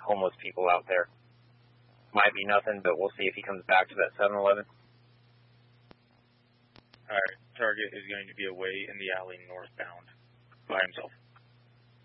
homeless people out there. Might be nothing, but we'll see if he comes back to that 7-Eleven. Alright, target is going to be away in the alley northbound by himself.